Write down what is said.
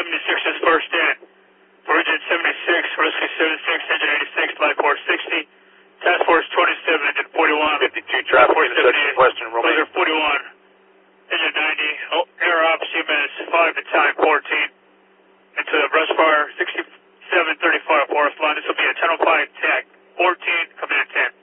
76 is first in. Origin 76, Rescue 76, Engine 86, Flight 460. Task Force 27, Engine 41. 52, traffic intersection, Western Romaine. Blizzard 41, Engine 90. Air Ops, CMS 5 and time 14. Into the Breastfire 6735 Forest Line. This will be a 10:05, 10.